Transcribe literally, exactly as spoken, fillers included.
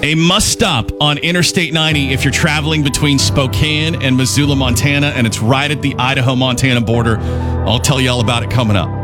A must stop on Interstate ninety if you're traveling between Spokane and Missoula, Montana, and it's right at the Idaho-Montana border. I'll tell you all about it coming up.